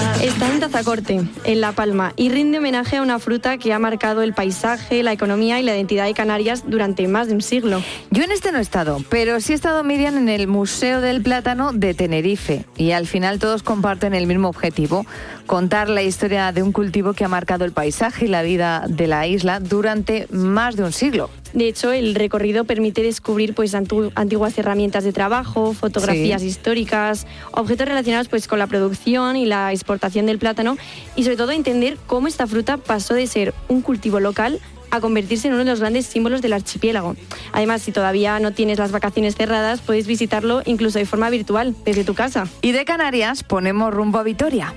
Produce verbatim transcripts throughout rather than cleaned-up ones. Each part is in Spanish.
Está en Tazacorte, en La Palma, y rinde homenaje a una fruta que ha marcado el paisaje, la economía y la identidad de Canarias durante más de un siglo. Yo en este no he estado, pero sí he estado, Miriam, en el Museo del Plátano de Tenerife, y al final todos comparten el mismo objetivo: contar la historia de un cultivo que ha marcado el paisaje y la vida de la isla durante más de un siglo. De hecho, el recorrido permite descubrir pues antu- antiguas herramientas de trabajo, fotografías Sí. históricas, objetos relacionados pues con la producción y la exportación del plátano, y sobre todo entender cómo esta fruta pasó de ser un cultivo local a convertirse en uno de los grandes símbolos del archipiélago. Además, si todavía no tienes las vacaciones cerradas, puedes visitarlo incluso de forma virtual, desde tu casa. Y de Canarias ponemos rumbo a Vitoria.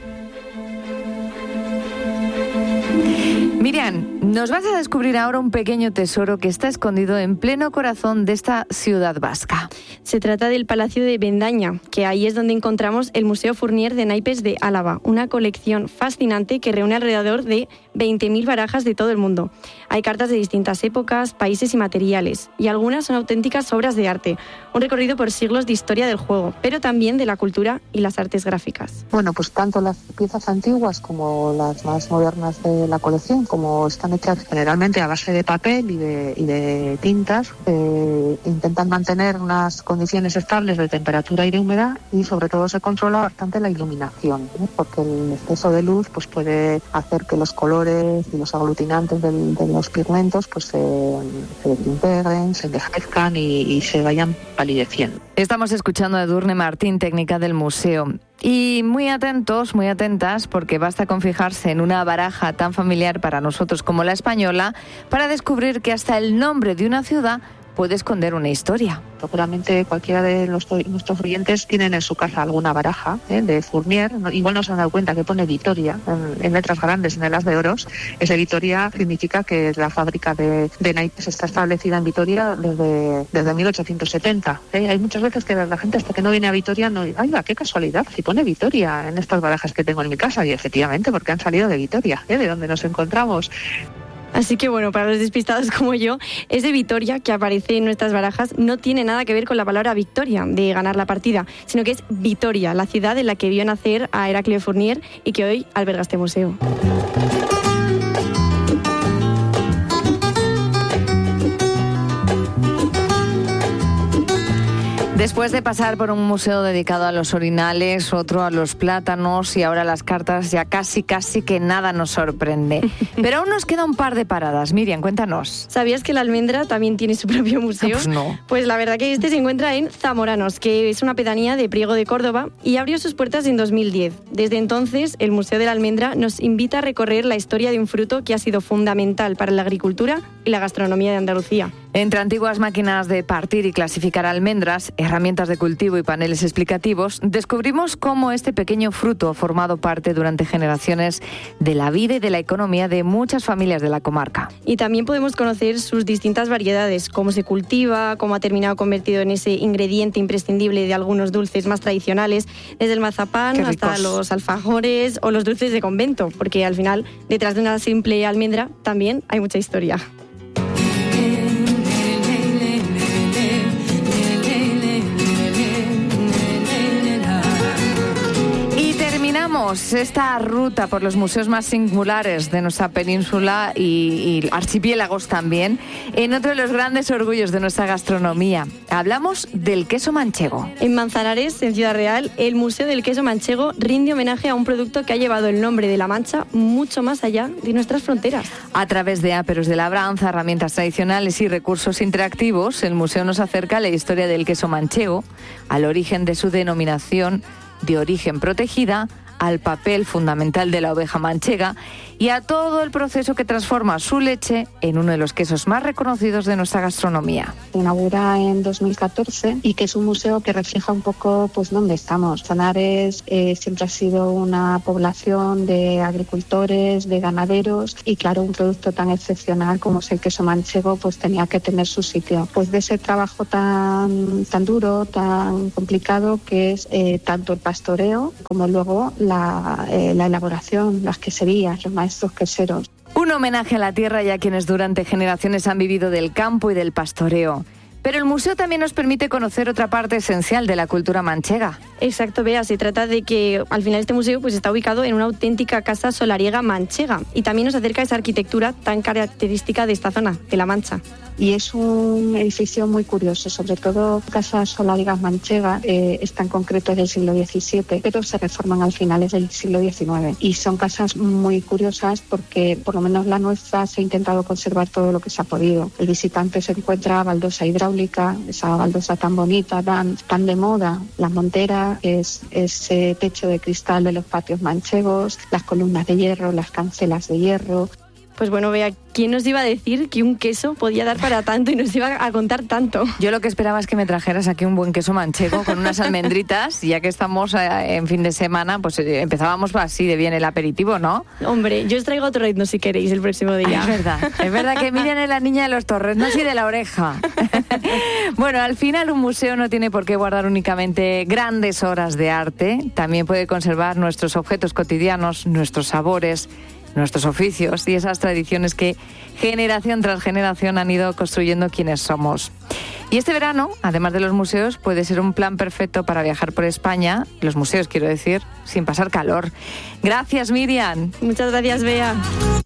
Miriam, nos vas a descubrir ahora un pequeño tesoro que está escondido en pleno corazón de esta ciudad vasca. Se trata del Palacio de Bendaña, que ahí es donde encontramos el Museo Fournier de Naipes de Álava, una colección fascinante que reúne alrededor de veinte mil barajas de todo el mundo. Hay cartas de distintas épocas, países y materiales, y algunas son auténticas obras de arte, un recorrido por siglos de historia del juego, pero también de la cultura y las artes gráficas. Bueno, pues tanto las piezas antiguas como las más modernas de la colección, como están hechas generalmente a base de papel y de, y de tintas, eh, intentan mantener unas condiciones estables de temperatura y de humedad, y sobre todo se controla bastante la iluminación, ¿eh? Porque el exceso de luz pues puede hacer que los colores y los aglutinantes del, de los pigmentos pues se, se desintegren, se envejezcan y, y se vayan palideciendo. Estamos escuchando a Edurne Martín, técnica del museo. Y muy atentos, muy atentas, porque basta con fijarse en una baraja tan familiar para nosotros como la española para descubrir que hasta el nombre de una ciudad puede esconder una historia. Seguramente cualquiera de los, nuestros oyentes tienen en su casa alguna baraja ¿eh? de Fournier. No, igual no se han dado cuenta que pone Vitoria en, en letras grandes, en el as de oros. Ese Vitoria significa que la fábrica de, de naipes está establecida en Vitoria desde, desde mil ochocientos setenta. ¿eh? Hay muchas veces que la gente hasta que no viene a Vitoria no... ¡Ay, va, qué casualidad! Si pone Vitoria en estas barajas que tengo en mi casa. Y efectivamente, porque han salido de Vitoria, ¿eh? de donde nos encontramos. Así que bueno, para los despistados como yo, ese Vitoria que aparece en nuestras barajas no tiene nada que ver con la palabra victoria, de ganar la partida, sino que es Vitoria, la ciudad en la que vio nacer a Heraclio Fournier y que hoy alberga este museo. Después de pasar por un museo dedicado a los orinales, otro a los plátanos y ahora a las cartas, ya casi, casi que nada nos sorprende. Pero aún nos queda un par de paradas. Miriam, cuéntanos. ¿Sabías que la almendra también tiene su propio museo? Ah, pues no. Pues la verdad que este se encuentra en Zamoranos, que es una pedanía de Priego de Córdoba, y abrió sus puertas en dos mil diez. Desde entonces, el Museo de la Almendra nos invita a recorrer la historia de un fruto que ha sido fundamental para la agricultura y la gastronomía de Andalucía. Entre antiguas máquinas de partir y clasificar almendras, herramientas de cultivo y paneles explicativos, descubrimos cómo este pequeño fruto ha formado parte durante generaciones de la vida y de la economía de muchas familias de la comarca. Y también podemos conocer sus distintas variedades, cómo se cultiva, cómo ha terminado convertido en ese ingrediente imprescindible de algunos dulces más tradicionales, desde el mazapán hasta los alfajores o los dulces de convento, porque al final, detrás de una simple almendra, también hay mucha historia. Esta ruta por los museos más singulares de nuestra península y, y archipiélagos también, en otro de los grandes orgullos de nuestra gastronomía. Hablamos del queso manchego. En Manzanares, en Ciudad Real, el Museo del Queso Manchego rinde homenaje a un producto que ha llevado el nombre de La Mancha mucho más allá de nuestras fronteras. A través de áperos de labranza, herramientas tradicionales y recursos interactivos, el museo nos acerca a la historia del queso manchego, al origen de su denominación de origen protegida, al papel fundamental de la oveja manchega y a todo el proceso que transforma su leche en uno de los quesos más reconocidos de nuestra gastronomía. Se inaugura en dos mil catorce y que es un museo que refleja un poco pues dónde estamos. Manzanares eh, siempre ha sido una población de agricultores, de ganaderos, y claro, un producto tan excepcional como es el queso manchego pues tenía que tener su sitio. Pues de ese trabajo tan, tan duro, tan complicado que es eh, tanto el pastoreo como luego la, eh, la elaboración, las queserías, los maestros queseros. Un homenaje a la tierra y a quienes durante generaciones han vivido del campo y del pastoreo. Pero el museo también nos permite conocer otra parte esencial de la cultura manchega. Exacto, Bea, se trata de que al final este museo pues está ubicado en una auténtica casa solariega manchega y también nos acerca a esa arquitectura tan característica de esta zona, de La Mancha. Y es un edificio muy curioso, sobre todo casas solarigas manchegas, eh, están concretas del siglo diecisiete, pero se reforman al finales del siglo diecinueve. Y son casas muy curiosas porque, por lo menos la nuestra, se ha intentado conservar todo lo que se ha podido. El visitante se encuentra baldosa hidráulica, esa baldosa tan bonita, tan, tan de moda, las monteras, es ese techo de cristal de los patios manchegos, las columnas de hierro, las cancelas de hierro. Pues bueno, Bea, ¿quién nos iba a decir que un queso podía dar para tanto y nos iba a contar tanto? Yo lo que esperaba es que me trajeras aquí un buen queso manchego con unas almendritas, y ya que estamos en fin de semana, pues empezábamos así de bien el aperitivo, ¿no? Hombre, yo os traigo otro ritmo si queréis el próximo día. Ay, es verdad, es verdad que Miriam es la niña de los torreznos y de la oreja. Bueno, al final un museo no tiene por qué guardar únicamente grandes obras de arte, también puede conservar nuestros objetos cotidianos, nuestros sabores, nuestros oficios y esas tradiciones que generación tras generación han ido construyendo quienes somos. Y este verano, además de los museos, puede ser un plan perfecto para viajar por España, los museos quiero decir, sin pasar calor. Gracias, Miriam. Muchas gracias, Bea.